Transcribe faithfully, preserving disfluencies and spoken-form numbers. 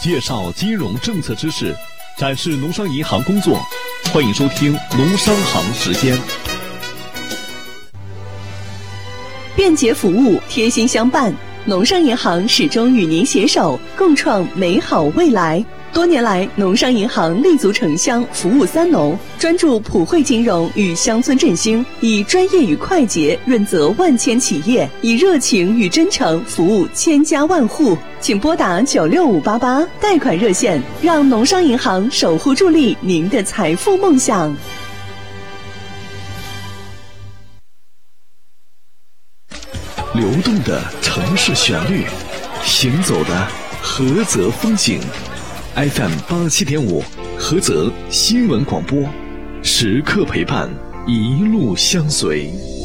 介绍金融政策知识，展示农商银行工作。欢迎收听农商行时间。 便捷服务，贴心相伴，农商银行始终与您携手，共创美好未来。多年来，农商银行立足城乡，服务三农，专注普惠金融与乡村振兴，以专业与快捷润泽万千企业，以热情与真诚服务千家万户。请拨打九六五八八贷款热线，让农商银行守护助力您的财富梦想。 流动的城市旋律，行走的菏泽风景。F M 八七点五，菏泽新闻广播，时刻陪伴，一路相随。